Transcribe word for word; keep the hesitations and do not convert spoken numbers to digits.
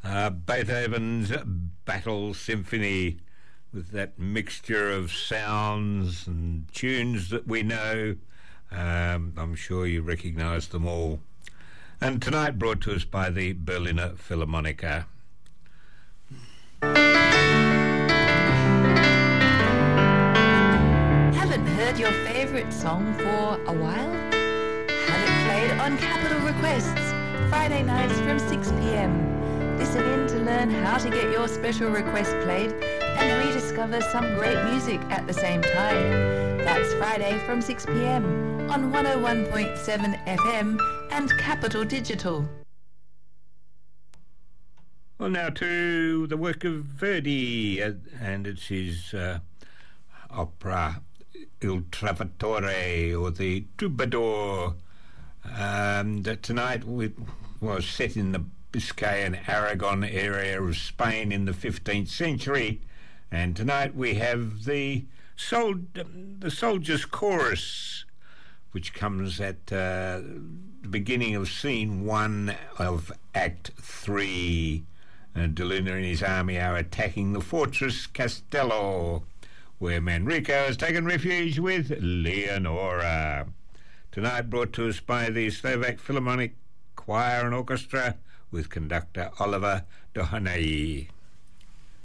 Uh, Beethoven's Battle Symphony, with that mixture of sounds and tunes that we know. Um, I'm sure you recognise them all. And tonight brought to us by the Berliner Philharmoniker. Haven't heard your favourite song for a while? Have it played on Capital Requests, Friday nights from six p.m. Listen in to learn how to get your special request played and rediscover some great music at the same time. That's Friday from six p.m. on one oh one point seven F M and Capital Digital. Well, now to the work of Verdi, uh, and it's his uh, opera Il Trovatore, or the Troubadour. Um, that tonight we, was set in the Biscayan Aragon area of Spain in the fifteenth century, and tonight we have the sol- the Soldiers' Chorus, which comes at uh, the beginning of scene one of Act Three. Uh, Deluna and his army are attacking the fortress Castello, where Manrico has taken refuge with Leonora. Tonight brought to us by the Slovak Philharmonic Choir and Orchestra, with conductor Oliver Dohanay.